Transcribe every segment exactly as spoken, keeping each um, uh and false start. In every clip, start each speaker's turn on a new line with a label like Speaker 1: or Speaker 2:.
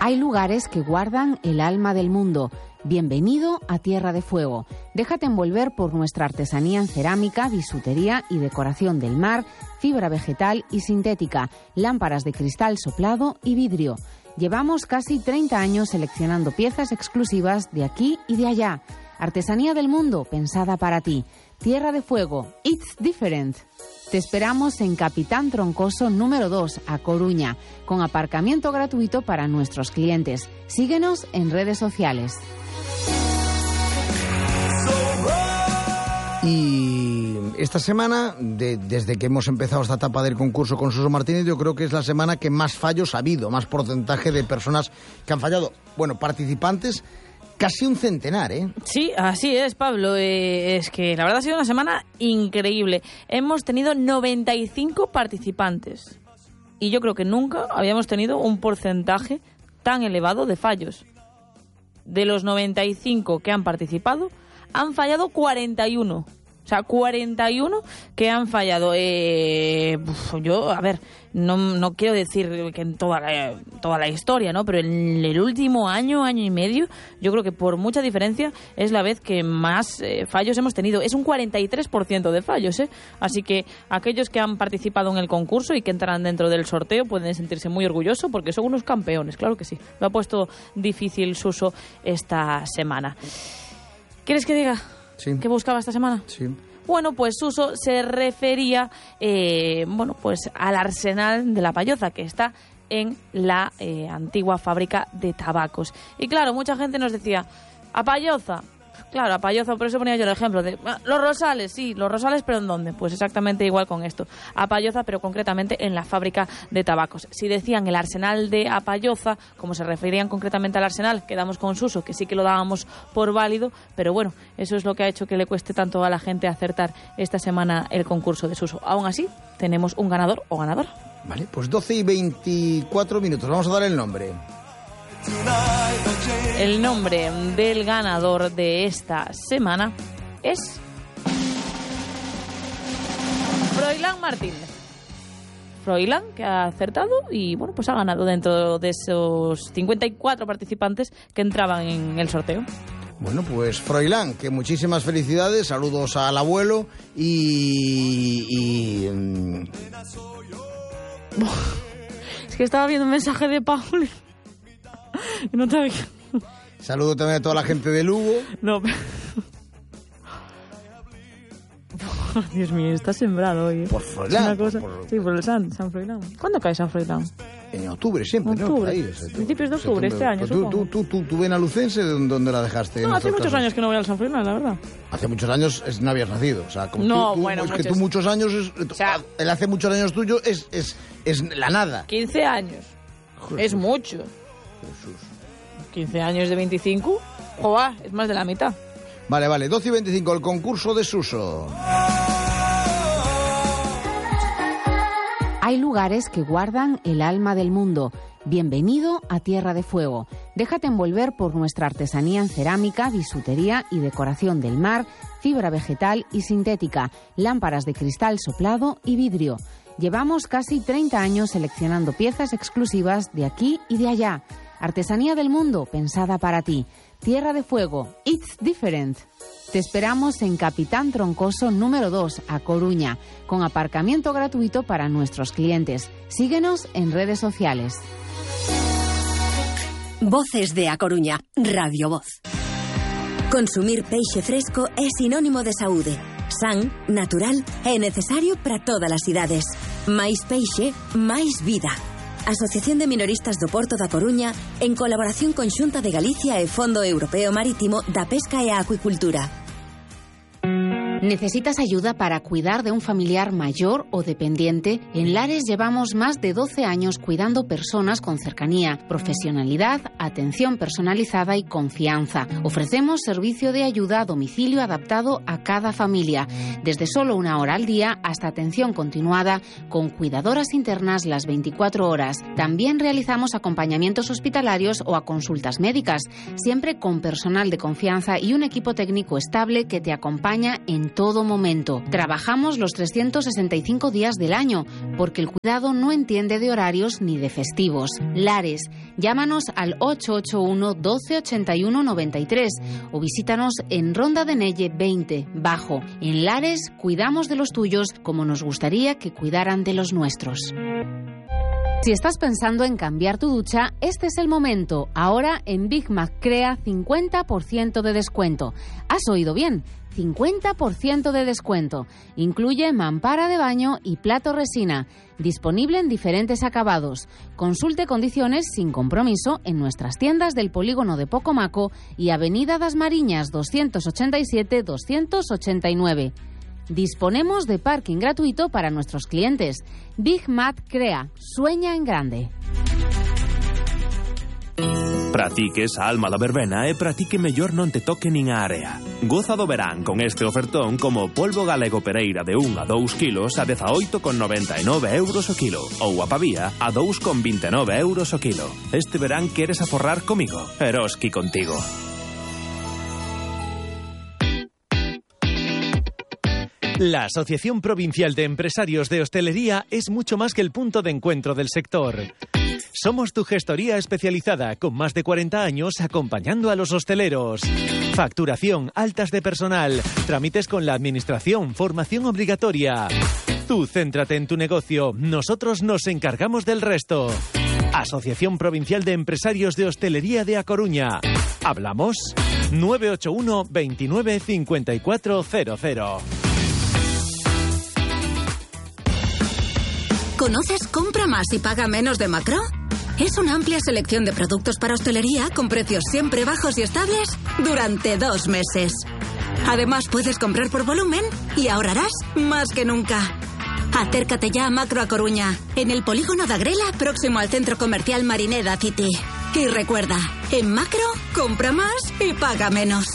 Speaker 1: Hay lugares que guardan el alma del mundo. Bienvenido a Tierra de Fuego. Déjate envolver por nuestra artesanía en cerámica, bisutería y decoración del mar, fibra vegetal y sintética, lámparas de cristal soplado y vidrio. Llevamos casi treinta años seleccionando piezas exclusivas de aquí y de allá. Artesanía del mundo pensada para ti. Tierra de Fuego. It's different. Te esperamos en Capitán Troncoso número dos, A Coruña, con aparcamiento gratuito para nuestros clientes. Síguenos en redes sociales.
Speaker 2: Y esta semana, de, desde que hemos empezado esta etapa del concurso con Suso Martínez, yo creo que es la semana que más fallos ha habido, más porcentaje de personas que han fallado. Bueno, participantes, casi un centenar, ¿eh?
Speaker 3: Sí, así es, Pablo. Eh, es que la verdad ha sido una semana increíble. Hemos tenido noventa y cinco participantes. Y yo creo que nunca habíamos tenido un porcentaje tan elevado de fallos. De los noventa y cinco que han participado, han fallado cuarenta y uno. O sea, cuarenta y uno que han fallado. Eh, yo, a ver, no, no quiero decir que en toda la, toda la historia, ¿no? Pero en el último año, año y medio, yo creo que por mucha diferencia es la vez que más eh, fallos hemos tenido. Es un cuarenta y tres por ciento de fallos, ¿eh? Así que aquellos que han participado en el concurso y que entran dentro del sorteo pueden sentirse muy orgullosos porque son unos campeones, claro que sí. Lo ha puesto difícil Suso esta semana. ¿Quieres que diga
Speaker 2: sí.
Speaker 3: qué buscaba esta semana?
Speaker 2: Sí.
Speaker 3: Bueno, pues Suso se refería eh, bueno, pues al arsenal de La Payoza, que está en la eh, antigua fábrica de tabacos. Y claro, mucha gente nos decía, ¿a Payoza? Claro, a Payoza, por eso ponía yo el ejemplo de los Rosales, sí, los Rosales, pero ¿en dónde? Pues exactamente igual con esto. A Payoza, pero concretamente en la fábrica de tabacos. Si decían el arsenal de A Payoza, como se referían concretamente al arsenal, quedamos con Suso, que sí que lo dábamos por válido, pero bueno, eso es lo que ha hecho que le cueste tanto a la gente acertar esta semana el concurso de Suso. Aún así, tenemos un ganador o ganadora.
Speaker 2: Vale, pues doce y veinticuatro minutos. Vamos a dar el nombre.
Speaker 3: El nombre del ganador de esta semana es Froilán Martínez. Froilán, que ha acertado y bueno, pues ha ganado dentro de esos cincuenta y cuatro participantes que entraban en el sorteo.
Speaker 2: Bueno, pues Froilán, que muchísimas felicidades, saludos al abuelo y... y um...
Speaker 3: Es que estaba viendo un mensaje de Paul y no te...
Speaker 2: Saludo también a toda la gente de Lugo.
Speaker 3: No, pero... Dios mío, está sembrado hoy, ¿eh?
Speaker 2: Por Froilán.
Speaker 3: Una cosa...
Speaker 2: por...
Speaker 3: Sí, por el San, San Froilán. ¿Cuándo cae San Froilán?
Speaker 2: En octubre siempre,
Speaker 3: octubre.
Speaker 2: ¿no? Por ahí, o sea,
Speaker 3: principios de octubre, este año,
Speaker 2: tú,
Speaker 3: supongo.
Speaker 2: Tú, tú, tú, tú ven a Lucense, ¿dónde la dejaste?
Speaker 3: No, hace muchos casos? años que no voy al San Froilán, la verdad.
Speaker 2: Hace muchos años es, no habías nacido. O sea, como
Speaker 3: no,
Speaker 2: tú, tú,
Speaker 3: bueno,
Speaker 2: es
Speaker 3: muchos.
Speaker 2: que tú muchos años... Es,
Speaker 3: o sea,
Speaker 2: el hace muchos años tuyo es, es, es la nada.
Speaker 3: quince años. Jesús. Es mucho.
Speaker 2: Jesús.
Speaker 3: quince años de veinticinco, joder, es más de la mitad.
Speaker 2: Vale, vale, doce y veinticinco, el concurso de Suso.
Speaker 1: Hay lugares que guardan el alma del mundo. Bienvenido a Tierra de Fuego. Déjate envolver por nuestra artesanía en cerámica, bisutería y decoración del mar, fibra vegetal y sintética, lámparas de cristal soplado y vidrio. Llevamos casi treinta años seleccionando piezas exclusivas de aquí y de allá. Artesanía del mundo pensada para ti. Tierra de Fuego. It's different. Te esperamos en Capitán Troncoso número dos, A Coruña, con aparcamiento gratuito para nuestros clientes. Síguenos en redes sociales.
Speaker 4: Voces de A Coruña, Radio Voz. Consumir peixe fresco é sinónimo de saúde. San, natural e necesario para todas as idades. Máis peixe, máis vida. Asociación de Minoristas do Porto da Coruña, en colaboración con Xunta de Galicia e Fondo Europeo Marítimo da Pesca e a Acuicultura.
Speaker 1: ¿Necesitas ayuda para cuidar de un familiar mayor o dependiente? En Lares llevamos más de doce años cuidando personas con cercanía, profesionalidad, atención personalizada y confianza. Ofrecemos servicio de ayuda a domicilio adaptado a cada familia, desde solo una hora al día hasta atención continuada con cuidadoras internas las veinticuatro horas. También realizamos acompañamientos hospitalarios o a consultas médicas, siempre con personal de confianza y un equipo técnico estable que te acompaña en todo momento. Trabajamos los trescientos sesenta y cinco días del año, porque el cuidado no entiende de horarios ni de festivos. Lares, llámanos al ocho ocho uno, doce ochenta y uno noventa y tres o visítanos en Ronda de Nelle veinte, Bajo. En Lares, cuidamos de los tuyos como nos gustaría que cuidaran de los nuestros. Si estás pensando en cambiar tu ducha, este es el momento. Ahora en Big Mac Crea cincuenta por ciento de descuento. ¿Has oído bien? cincuenta por ciento de descuento. Incluye mampara de baño y plato resina. Disponible en diferentes acabados. Consulte condiciones sin compromiso en nuestras tiendas del polígono de Pocomaco y Avenida das Mariñas doscientos ochenta y siete doscientos ochenta y nueve. Disponemos de parking gratuito para nuestros clientes. Big Mac Crea. Sueña en grande.
Speaker 5: Para ti que esa alma da verbena e para ti que mellor non te toque nin a area. Goza do verán con este ofertón como polvo galego pereira de un a dous kilos a dezaoito con noventa e nove euros o kilo ou a pavía a dous con vinte e nove euros o kilo. Este verán queres aforrar comigo? Eroski contigo.
Speaker 6: La Asociación Provincial de Empresarios de Hostelería es mucho más que el punto de encuentro del sector. Somos tu gestoría especializada con más de cuarenta años acompañando a los hosteleros. Facturación, altas de personal, trámites con la administración, formación obligatoria. Tú céntrate en tu negocio, nosotros nos encargamos del resto. Asociación Provincial de Empresarios de Hostelería de A Coruña. ¿Hablamos? nueve ocho uno, veintinueve, cincuenta y cuatro cero cero.
Speaker 7: ¿Conoces Compra Más y Paga Menos de Macro? Es una amplia selección de productos para hostelería con precios siempre bajos y estables durante dos meses. Además, puedes comprar por volumen y ahorrarás más que nunca. Acércate ya a Macro A Coruña, en el polígono de Agrela, próximo al centro comercial Marineda City. Y recuerda, en Macro, compra más y paga menos.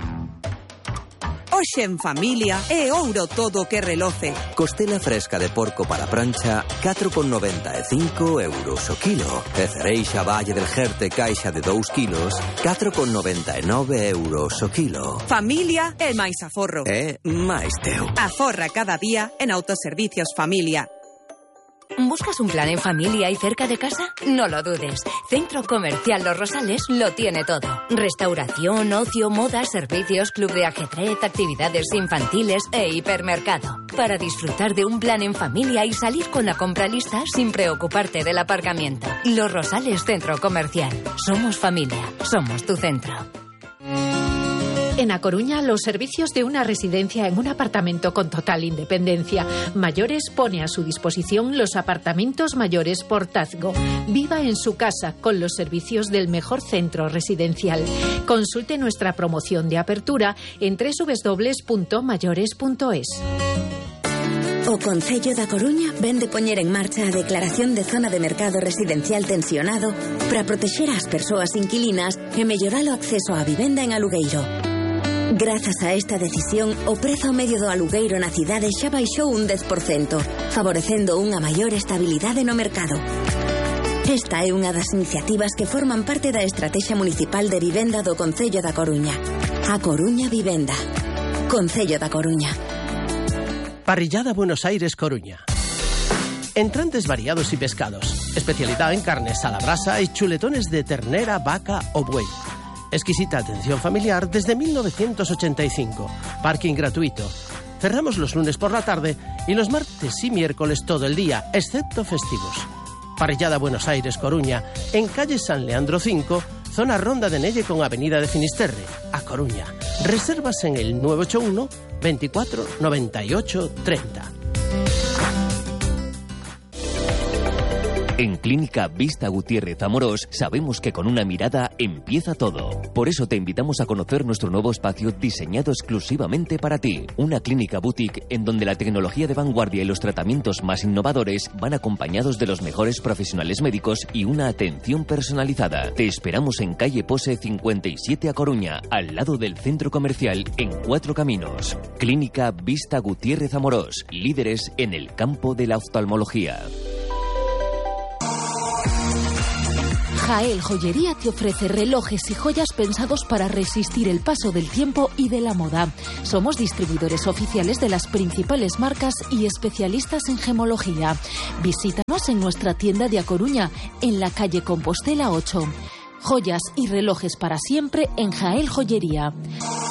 Speaker 8: Hoxe en familia é ouro todo que reloce.
Speaker 9: Costela fresca de porco para prancha, catro con noventa e cinco euros o kilo. E cereixa Valle del Jerte caixa de dous kilos, catro con noventa e nove euros o kilo.
Speaker 8: Familia é máis aforro.
Speaker 9: É máis teu.
Speaker 8: Aforra cada día en Autoservicios Familia.
Speaker 10: ¿Buscas un plan en familia y cerca de casa? No lo dudes. Centro Comercial Los Rosales lo tiene todo. Restauración, ocio, moda, servicios, club de ajedrez, actividades infantiles e hipermercado. Para disfrutar de un plan en familia y salir con la compra lista sin preocuparte del aparcamiento. Los Rosales Centro Comercial. Somos familia. Somos tu centro.
Speaker 11: En A Coruña, los servicios de una residencia en un apartamento con total independencia. Mayores pone a su disposición los apartamentos mayores Portazgo. Viva en su casa con los servicios del mejor centro residencial. Consulte nuestra promoción de apertura en doble u doble u doble u punto mayores punto es.
Speaker 4: O Concello da Coruña vende poñer en marcha a declaración de zona de mercado residencial tensionado para protexer ás persoas inquilinas e mellorar o acceso á vivenda en alugueiro. Grazas a esta decisión, o prezo medio do alugueiro na cidade xa baixou un dez por cento, favorecendo unha maior estabilidade no mercado. Esta é unha das iniciativas que forman parte da Estrategia Municipal de Vivenda do Concello da Coruña. A Coruña Vivenda. Concello da Coruña.
Speaker 12: Parrillada Buenos Aires Coruña. Entrantes variados y pescados. Especialidad en carnes a la brasa y chuletones de ternera, vaca o buey. Exquisita atención familiar desde mil novecientos ochenta y cinco. Parking gratuito. Cerramos los lunes por la tarde y los martes y miércoles todo el día, excepto festivos. Parrillada Buenos Aires Coruña, en calle San Leandro cinco, zona Ronda de Nelle con avenida de Finisterre, A Coruña. Reservas en el nueve ocho uno, veinticuatro, noventa y ocho, treinta.
Speaker 13: En Clínica Vista Gutiérrez Amorós sabemos que con una mirada empieza todo. Por eso te invitamos a conocer nuestro nuevo espacio diseñado exclusivamente para ti. Una clínica boutique en donde la tecnología de vanguardia y los tratamientos más innovadores van acompañados de los mejores profesionales médicos y una atención personalizada. Te esperamos en calle Pose cincuenta y siete A Coruña, al lado del centro comercial en Cuatro Caminos. Clínica Vista Gutiérrez Amorós, líderes en el campo de la oftalmología.
Speaker 14: Jael Joyería te ofrece relojes y joyas pensados para resistir el paso del tiempo y de la moda. Somos distribuidores oficiales de las principales marcas y especialistas en gemología. Visítanos en nuestra tienda de A Coruña, en la calle Compostela ocho. Joyas y relojes para siempre en Jael Joyería.